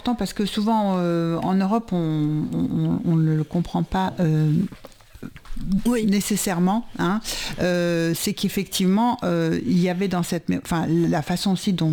important parce que souvent en Europe, on ne le comprend pas nécessairement. Hein. C'est qu'effectivement, il y avait dans la façon aussi dont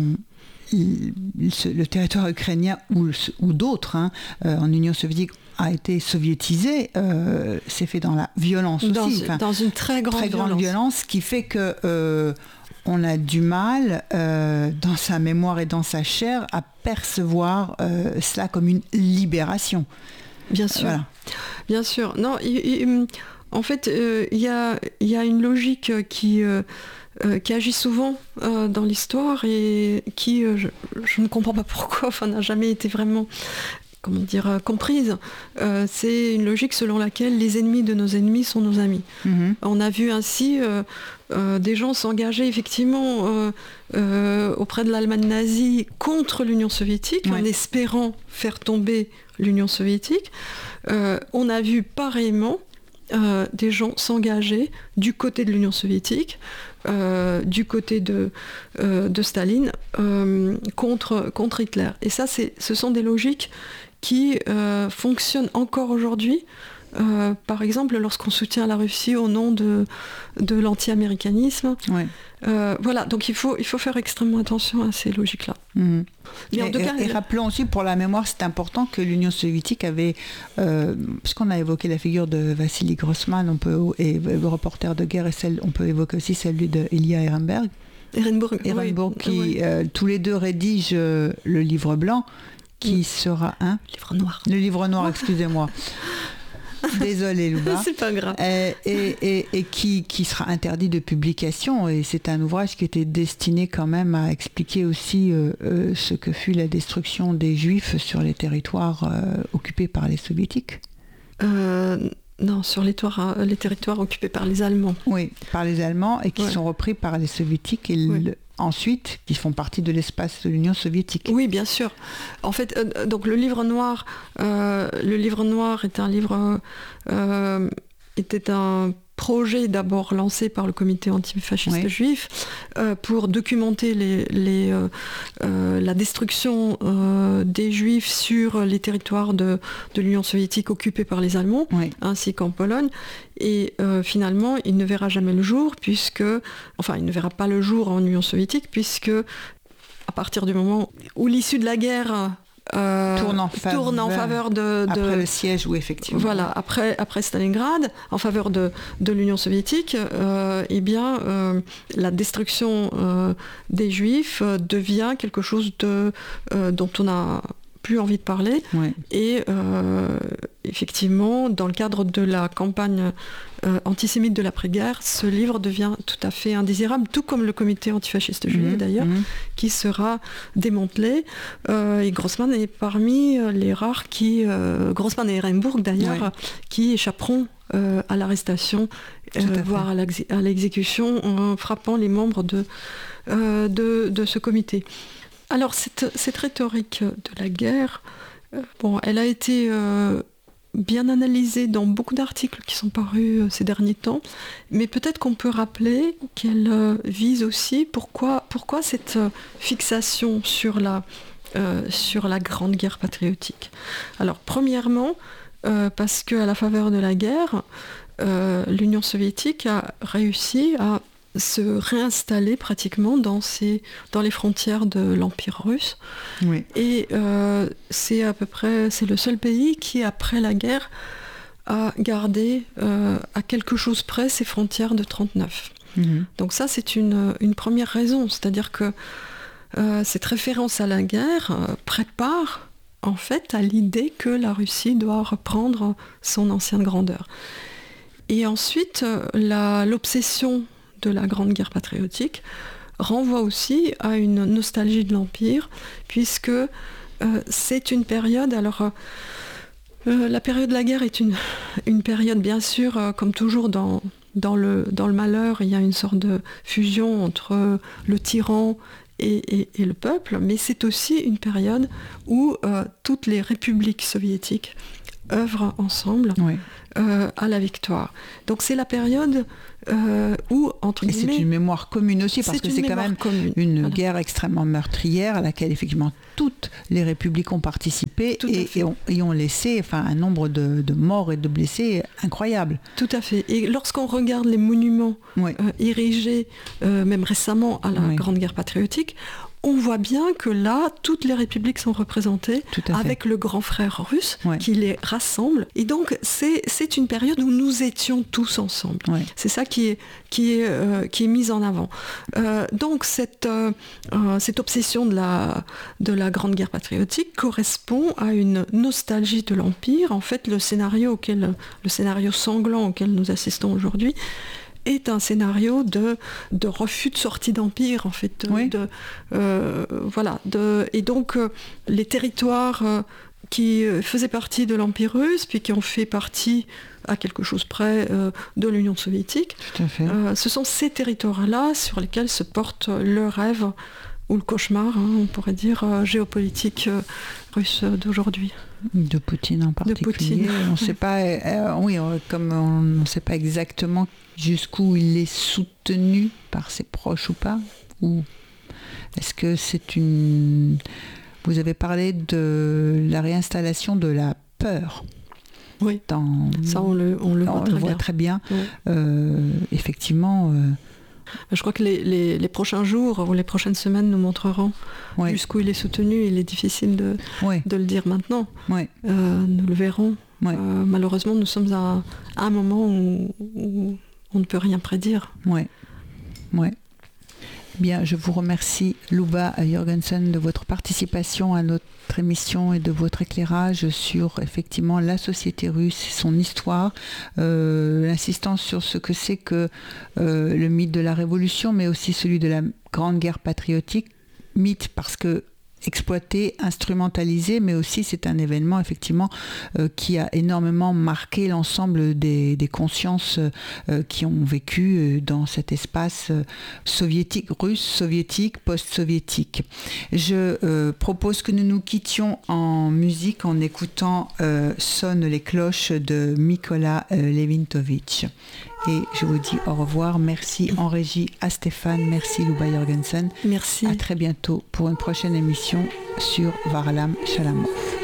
le territoire ukrainien ou d'autres en Union soviétique a été soviétisé, c'est fait dans la violence aussi. Dans une très grande violence qui fait que on a du mal dans sa mémoire et dans sa chair à percevoir cela comme une libération. Bien sûr. Voilà. Bien sûr. Non, en fait, il y a une logique qui agit souvent dans l'histoire et qui, je ne comprends pas pourquoi, n'a jamais été vraiment comprise. C'est une logique selon laquelle les ennemis de nos ennemis sont nos amis. Mm-hmm. On a vu ainsi des gens s'engager effectivement auprès de l'Allemagne nazie contre l'Union soviétique, en espérant faire tomber l'Union soviétique. On a vu pareillement des gens s'engager du côté de l'Union soviétique, du côté de Staline, contre Hitler. Et ça, ce sont des logiques qui fonctionnent encore aujourd'hui. Par exemple, lorsqu'on soutient la Russie au nom de l'anti-américanisme. Ouais. Voilà, donc il faut faire extrêmement attention à ces logiques-là. Mmh. Et rappelons aussi, pour la mémoire, c'est important que l'Union soviétique avait, puisqu'on a évoqué la figure de Vassili Grossman, et le reporter de guerre, on peut évoquer aussi celle de Ilya Ehrenburg, qui tous les deux rédigent le livre blanc, qui sera Le livre noir, excusez-moi. Désolée, Louba. C'est pas grave. Et qui sera interdit de publication. Et c'est un ouvrage qui était destiné quand même à expliquer aussi ce que fut la destruction des Juifs sur les territoires occupés par les Soviétiques. Non, sur les territoires occupés par les Allemands. Oui, par les Allemands et qui sont repris par les Soviétiques et ensuite qui font partie de l'espace de l'Union soviétique. Oui, bien sûr. En fait, donc le livre noir est un livre, était un projet d'abord lancé par le comité antifasciste juif pour documenter la destruction des Juifs sur les territoires de l'Union soviétique occupés par les Allemands, ainsi qu'en Pologne. Et finalement, il ne verra jamais le jour, il ne verra pas le jour en Union soviétique, puisque à partir du moment où l'issue de la guerre tourne en faveur de après le siège, où effectivement voilà, après Stalingrad, en faveur de l'Union soviétique, la destruction des Juifs devient quelque chose dont on n'a plus envie de parler. Et effectivement, dans le cadre de la campagne antisémite de l'après-guerre, ce livre devient tout à fait indésirable, tout comme le comité antifasciste juif d'ailleurs, qui sera démantelé. Et Grossman est parmi les rares Grossman et Ehrenburg d'ailleurs, qui échapperont à l'arrestation, voire à l'exécution, en frappant les membres de ce comité. Alors cette rhétorique de la guerre, elle a été bien analysée dans beaucoup d'articles qui sont parus ces derniers temps, mais peut-être qu'on peut rappeler qu'elle vise aussi pourquoi cette fixation sur la Grande Guerre patriotique. Alors premièrement, parce qu'à la faveur de la guerre, l'Union soviétique a réussi à se réinstaller pratiquement dans les frontières de l'Empire russe. Oui. Et c'est le seul pays qui, après la guerre, a gardé à quelque chose près ses frontières de 1939. Mmh. Donc ça, c'est une première raison. C'est-à-dire que cette référence à la guerre prépare en fait à l'idée que la Russie doit reprendre son ancienne grandeur. Et ensuite, l'obsession de la Grande Guerre patriotique renvoie aussi à une nostalgie de l'Empire, puisque c'est une période... Alors, la période de la guerre est une période, bien sûr, comme toujours dans le malheur, il y a une sorte de fusion entre le tyran et le peuple, mais c'est aussi une période où toutes les républiques soviétiques œuvrent ensemble à la victoire. Donc c'est la période où, entre guillemets... Et c'est une mémoire commune aussi, parce que c'est quand même une guerre extrêmement meurtrière à laquelle effectivement toutes les républiques ont participé et ont laissé un nombre de morts et de blessés incroyable. Tout à fait. Et lorsqu'on regarde les monuments érigés, même récemment à la Grande Guerre patriotique, on voit bien que là, toutes les républiques sont représentées avec le grand frère russe qui les rassemble. Et donc, c'est une période où nous étions tous ensemble. C'est ça qui est mis en avant. Donc, cette obsession de la Grande Guerre patriotique correspond à une nostalgie de l'Empire. En fait, le scénario sanglant auquel nous assistons aujourd'hui est un scénario de refus de sortie d'empire, en fait. Et donc, les territoires qui faisaient partie de l'Empire russe, puis qui ont fait partie, à quelque chose près, de l'Union soviétique, ce sont ces territoires-là sur lesquels se porte le rêve, ou le cauchemar, on pourrait dire, géopolitique russe d'aujourd'hui. De Poutine en particulier. On ne sait pas, comme on ne sait pas exactement jusqu'où il est soutenu par ses proches ou pas, ou est-ce que c'est une... Vous avez parlé de la réinstallation de la peur. Oui, ça on le voit très bien. Effectivement... Je crois que les prochains jours ou les prochaines semaines nous montreront jusqu'où il est soutenu. Il est difficile de le dire maintenant. Nous le verrons. Malheureusement, nous sommes à un moment où on ne peut rien prédire. Bien, je vous remercie, Louba Jørgensen, de votre participation à notre émission et de votre éclairage sur effectivement la société russe, son histoire, l'insistance sur ce que c'est que le mythe de la révolution, mais aussi celui de la Grande Guerre patriotique. Mythe parce que exploité, instrumentalisé, mais aussi c'est un événement effectivement qui a énormément marqué l'ensemble des consciences qui ont vécu dans cet espace soviétique, russe, soviétique, post-soviétique. Je propose que nous nous quittions en musique en écoutant Sonnent les cloches de Mikola Levintovitch. Et je vous dis au revoir. Merci en régie à Stéphane. Merci Louba Jørgensen. Merci. À très bientôt pour une prochaine émission sur Varlam Chalamov.